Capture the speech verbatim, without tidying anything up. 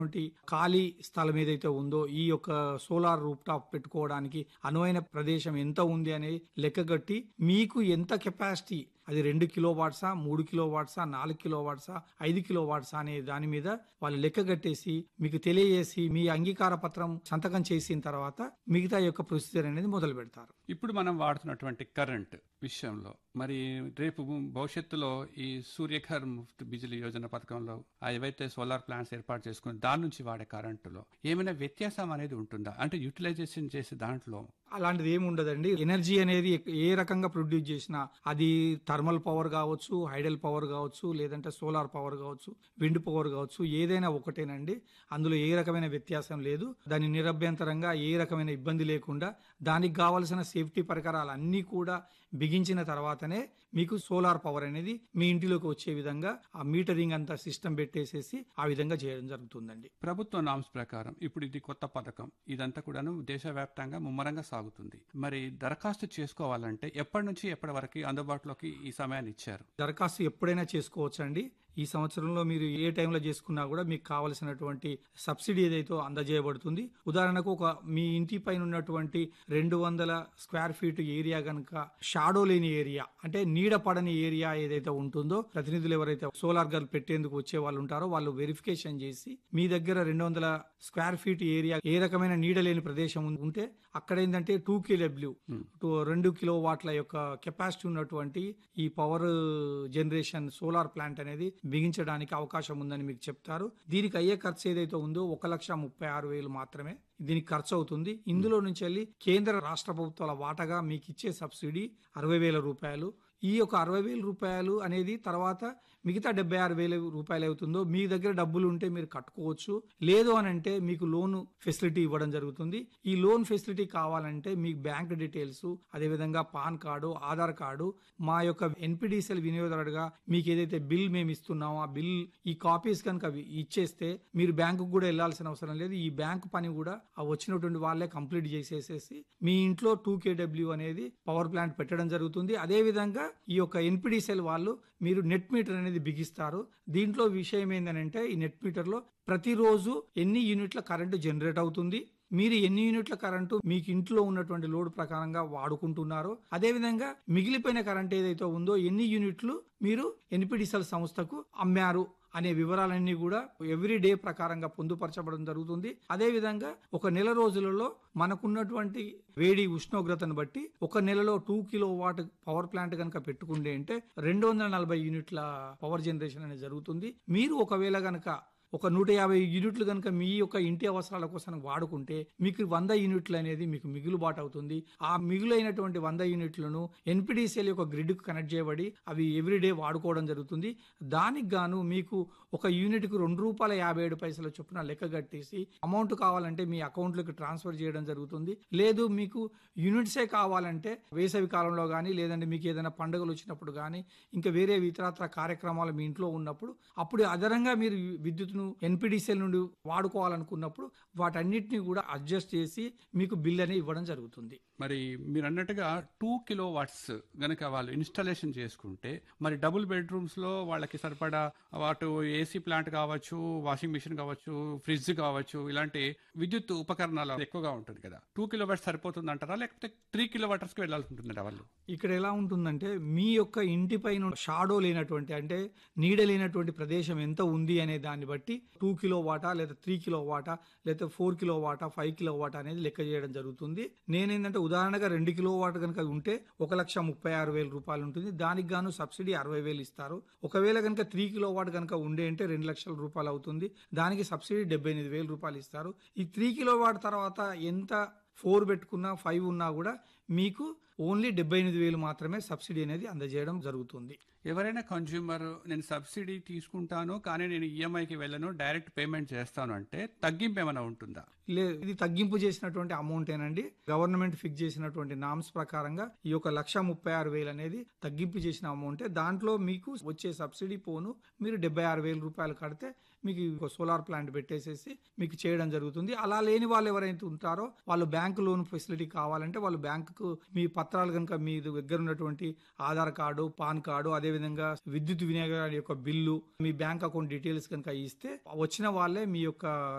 ఖాళీ స్థలం ఏదైతే ఉందో ఈ యొక్క సోలార్ రూఫ్ టాప్ పెట్టుకోవడానికి అనువైన ప్రదేశం ఎంత ఉంది అనేది లెక్కగట్టి మీకు ఎంత కెపాసిటీ, అది రెండు కిలో వాట్సా, మూడు కిలో వాట్సా, నాలుగు కిలో వాట్సా, ఐదు కిలో వాట్సా అనే దాని మీద వాళ్ళు లెక్క కట్టేసి మీకు తెలియజేసి మీ అంగీకార పత్రం సంతకం చేసిన తర్వాత మిగతా యొక్క ప్రొసీజర్ అనేది మొదలు పెడతారు. ఇప్పుడు మనం వాడుతున్నటువంటి కరెంట్ విషయంలో మరి రేపు భవిష్యత్తులో ఈ సూర్యఘర్ ముఫ్త్ బిజిలీ యోజన పథకంలో ఏవైతే సోలార్ ప్లాంట్స్ ఏర్పాటు చేసుకుని దాని నుంచి వాడే కరెంటులో ఏమైనా వ్యత్యాసం అనేది ఉంటుందా? అంటే యూటిలైజేషన్ చేసే దాంట్లో అలాంటిది ఏమి ఉండదండి. ఎనర్జీ అనేది ఏ రకంగా ప్రొడ్యూస్ చేసినా అది థర్మల్ పవర్ కావచ్చు, హైడల్ పవర్ కావచ్చు, లేదంటే సోలార్ పవర్ కావచ్చు, విండ్ పవర్ కావచ్చు, ఏదైనా ఒకటేనండి. అందులో ఏ రకమైన వ్యత్యాసం లేదు. దాని నిరభ్యంతరంగా ఏ రకమైన ఇబ్బంది లేకుండా దానికి కావలసిన సేఫ్టీ పరికరాలు అన్నీ కూడా బిగించిన తర్వాతనే మీకు సోలార్ పవర్ అనేది మీ ఇంటిలోకి వచ్చే విధంగా ఆ మీటరింగ్ అంతా సిస్టమ్ పెట్టేసేసి ఆ విధంగా చేయడం జరుగుతుందండి. ప్రభుత్వ నామ్స్ ప్రకారం ఇప్పుడు ఇది కొత్త పథకం, ఇదంతా కూడాను దేశవ్యాప్తంగా ముమ్మరంగా సాగుతుంది. మరి దరఖాస్తు చేసుకోవాలంటే ఎప్పటి నుంచి ఎప్పటి వరకు అందుబాటులోకి ఈ సమయాన్ని ఇచ్చారు? దరఖాస్తు ఎప్పుడైనా చేసుకోవచ్చండి. ఈ సంవత్సరంలో మీరు ఏ టైంలో చేసుకున్నా కూడా మీకు కావలసినటువంటి సబ్సిడీ ఏదైతే అందజేయబడుతుంది. ఉదాహరణకు ఒక మీ ఇంటి పైన ఉన్నటువంటి రెండు వందల స్క్వేర్ ఫీట్ ఏరియా కనుక షాడో లేని ఏరియా, అంటే నీడ పడని ఏరియా ఏదైతే ఉంటుందో, ప్రతినిధులు ఎవరైతే సోలార్ గర్ల్ పెట్టేందుకు వచ్చే వాళ్ళు ఉంటారో వాళ్ళు వెరిఫికేషన్ చేసి మీ దగ్గర రెండు వందల స్క్వేర్ ఫీట్ ఏరియా ఏ రకమైన నీడ లేని ప్రదేశం ఉంటే అక్కడ ఏంటంటే టూ కేడబ్ల్యూ రెండు కిలో వాట్ల యొక్క కెపాసిటీ ఉన్నటువంటి ఈ పవర్ జనరేషన్ సోలార్ ప్లాంట్ అనేది బిగించడానికి అవకాశం ఉందని మీకు చెప్తారు. దీనికి అయ్యే ఖర్చు ఏదైతే ఉందో ఒక లక్ష ముప్పై ఆరు వేలు మాత్రమే దీనికి ఖర్చు అవుతుంది. ఇందులో నుంచి వెళ్ళి కేంద్ర రాష్ట్ర ప్రభుత్వాల వాటాగా మీకు ఇచ్చే సబ్సిడీ అరవై వేల రూపాయలు. ఈ యొక్క అరవై వేల రూపాయలు అనేది తర్వాత మిగతా డెబ్బై ఆరు వేల రూపాయలు అవుతుందో మీ దగ్గర డబ్బులు ఉంటే మీరు కట్టుకోవచ్చు. లేదు అని అంటే మీకు లోన్ ఫెసిలిటీ ఇవ్వడం జరుగుతుంది. ఈ లోన్ ఫెసిలిటీ కావాలంటే మీకు బ్యాంక్ డీటెయిల్స్, అదేవిధంగా పాన్ కార్డు, ఆధార్ కార్డు, మా యొక్క ఎన్పిడిసిఎల్ వినియోగదారుడుగా మీకు ఏదైతే బిల్ మేము ఇస్తున్నామో ఆ బిల్ ఈ కాపీస్ కనుక ఇచ్చేస్తే మీరు బ్యాంకు కూడా వెళ్లాల్సిన అవసరం లేదు. ఈ బ్యాంకు పని కూడా ఆ వచ్చినటువంటి వాళ్ళే కంప్లీట్ చేసేసేసి మీ ఇంట్లో టూ కేడబ్ల్యూ అనేది పవర్ ప్లాంట్ పెట్టడం జరుగుతుంది. అదే విధంగా ఈ యొక్క ఎన్పిడిసిఎల్ వాళ్ళు మీరు నెట్ మీటర్ అనేది బిగిస్తారు. దీంట్లో విషయం ఏంటంటే ఈ నెట్ మీటర్ లో ప్రతిరోజు ఎన్ని యూనిట్ల కరెంటు జనరేట్ అవుతుంది, మీరు ఎన్ని యూనిట్ల కరెంటు మీకు ఇంట్లో ఉన్నటువంటి లోడ్ ప్రకారంగా వాడుకుంటున్నారో, అదేవిధంగా మిగిలిపోయిన కరెంట్ ఏదైతే ఉందో ఎన్ని యూనిట్లు మీరు ఎన్పిడిసిఎల్ సంస్థకు అమ్మారు అనే వివరాలన్నీ కూడా ఎవ్రీ డే ప్రకారంగా పొందుపరచబడడం జరుగుతుంది. అదే విధంగా ఒక నెల రోజులలో మనకున్నటువంటి వేడి ఉష్ణోగ్రతను బట్టి ఒక నెలలో two kilo watt power plant కనుక పెట్టుకుంటే అంటే రెండు వందల నలభై యూనిట్ల పవర్ జనరేషన్ అనేది జరుగుతుంది. మీరు ఒకవేళ గనక ఒక నూట యాభై యూనిట్లు కనుక మీ యొక్క ఇంటి అవసరాల కోసం వాడుకుంటే మీకు వంద యూనిట్లు అనేది మీకు మిగులుబాటు అవుతుంది. ఆ మిగులైనటువంటి వంద యూనిట్లను ఎన్పిడిసిఎల్ యొక్క గ్రిడ్ కు కనెక్ట్ చేయబడి అవి ఎవ్రీడే వాడుకోవడం జరుగుతుంది. దానికి గాను మీకు ఒక యూనిట్ కు రెండు రూపాయల యాభై ఏడు పైసల చొప్పున లెక్క కట్టేసి అమౌంట్ కావాలంటే మీ అకౌంట్ లోకి ట్రాన్స్ఫర్ చేయడం జరుగుతుంది. లేదు మీకు యూనిట్సే కావాలంటే వేసవి కాలంలో కానీ, లేదంటే మీకు ఏదైనా పండుగలు వచ్చినప్పుడు కానీ, ఇంకా వేరే ఇతరత్ర కార్యక్రమాలు మీ ఇంట్లో ఉన్నప్పుడు అప్పుడు అదనంగా మీరు విద్యుత్ను ఎన్పిడిసిఎల్ నుండి వాడుకోవాలనుకున్నప్పుడు వాటన్నిటిని కూడా అడ్జస్ట్ చేసి మీకు బిల్ అనేది ఇవ్వడం జరుగుతుంది. మరి మీరు అన్నట్టుగా టూ కిలో వాట్స్ గనక వాళ్ళు ఇన్స్టాలేషన్ చేసుకుంటే మరి డబుల్ బెడ్రూమ్స్ లో వాళ్ళకి సరిపడా వాటి ఏసీ ప్లాంట్ కావచ్చు, వాషింగ్ మిషన్ కావచ్చు, ఫ్రిడ్జ్ కావచ్చు, ఇలాంటి విద్యుత్ ఉపకరణాలు ఎక్కువగా ఉంటుంది కదా, టూ కిలో వాట్స్ సరిపోతుంది అంటారా, లేకపోతే త్రీ కిలో వాటర్స్ కి వెళ్లాల్సి ఉంటుందా వాళ్ళు? ఇక్కడ ఎలా ఉంటుందంటే మీ యొక్క ఇంటి పైన షాడో లేనటువంటి అంటే నీడ లేనటువంటి ప్రదేశం ఎంత ఉంది అనే దాన్ని బట్టి టూ కిలో వాటా లేదా త్రీ కిలో వాటా లేదా ఫోర్ కిలో వాటా ఫైవ్ కిలో వాటా అనేది లెక్క చేయడం జరుగుతుంది. నేనేంటంటే ఉదాహరణగా రెండు కిలో వాట్ కనుక ఉంటే ఒక లక్ష ముప్పై ఆరు వేల రూపాయలు ఉంటుంది. దానికి గాను సబ్సిడీ అరవై వేలు ఇస్తారు. ఒకవేళ కనుక త్రీ కిలో వాట్ కనుక ఉండే అంటే రెండు లక్షల రూపాయలు అవుతుంది. దానికి సబ్సిడీ డెబ్బై ఎనిమిది వేల రూపాయలు ఇస్తారు. ఈ త్రీ కిలో వాట్ తర్వాత ఎంత ఫోర్ పెట్టుకున్నా ఫైవ్ ఉన్నా కూడా మీకు ఓన్లీ డెబ్బై ఎనిమిది వేలు మాత్రమే సబ్సిడీ అనేది అందజేయడం జరుగుతుంది. ఎవరైనా కన్స్యూమర్ నేను సబ్సిడీ తీసుకుంటాను కానీ నేను ఈఎంఐకి వెళ్ళను డైరెక్ట్ పేమెంట్ చేస్తాను అంటే తగ్గింపు ఏమైనా ఉంటుందా? లేదు, ఇది తగ్గింపు చేసినటువంటి అమౌంట్ ఏనండి. గవర్నమెంట్ ఫిక్స్ చేసినటువంటి నామ్స్ ప్రకారంగా ఈ యొక్క లక్ష ముప్పై ఆరు వేలు అనేది తగ్గింపు చేసిన అమౌంట్. దాంట్లో మీకు వచ్చే సబ్సిడీ పోను మీరు డెబ్బై ఆరు వేల రూపాయలు కడితే మీకు సోలార్ ప్లాంట్ పెట్టేసేసి మీకు చేయడం జరుగుతుంది. అలా లేని వాళ్ళు ఎవరైతే ఉంటారో వాళ్ళు బ్యాంకు లోన్ ఫెసిలిటీ కావాలంటే వాళ్ళు బ్యాంకుకు మీ పత్రాలు కనుక మీ దగ్గర ఉన్నటువంటి ఆధార్ కార్డు, పాన్ కార్డు, అదే అదేవిధంగా విద్యుత్ వినియోగం యొక్క బిల్లు, మీ బ్యాంక్ అకౌంట్ డీటెయిల్స్ కనుక ఇస్తే వచ్చిన వాళ్ళే మీ యొక్క